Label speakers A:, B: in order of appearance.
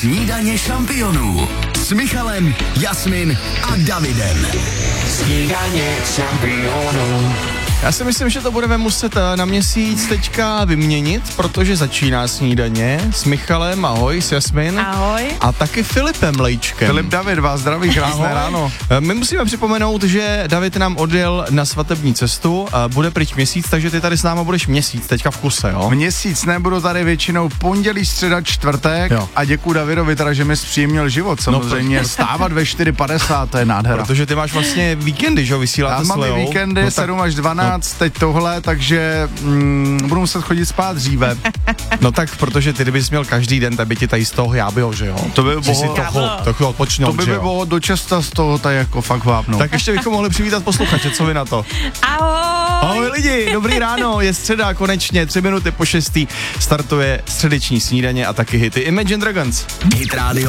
A: Snídaně šampionů s Michalem, Jasmin a Davidem.
B: Snídaně šampionů.
C: Já si myslím, že to budeme muset na měsíc teďka vyměnit, protože začíná snídaně s Michalem, ahoj, s Jasmin.
D: Ahoj.
C: A taky Filipem Lejčkem.
E: Filip David vás zdraví, krásné ráno.
C: My musíme připomenout, že David nám odjel na svatební cestu, bude pryč měsíc, takže ty tady s náma budeš měsíc, teďka v kuse, jo?
E: Měsíc nebudu tady většinou pondělí, středa, čtvrtek,
C: jo.
E: A děkuju Davidovi teda, že mi zpříjemnil život, samozřejmě stávat ve 4:50, to je nádhera.
C: Protože ty máš vlastně víkendy, že jo, vysíláte s
E: mám
C: Leou.
E: víkendy, 7 až 12, teď tohle, takže budu muset chodit spát dříve.
C: No tak, protože ty kdybys měl každý den, tak by ti tady z toho jábyho, že jo?
E: To by
C: si
E: bylo,
C: trochu odpočnout,
E: to by
C: že jo?
E: bylo dočasta z toho tak jako fakt vápnout.
C: Tak ještě bychom mohli přivítat posluchače, co vy na to?
D: Ahoj.
C: Ahoj lidi, dobrý ráno, je středa, konečně 3 minuty po 6. startuje středeční snídaně a taky hity Imagine Dragons.
A: Hit Radio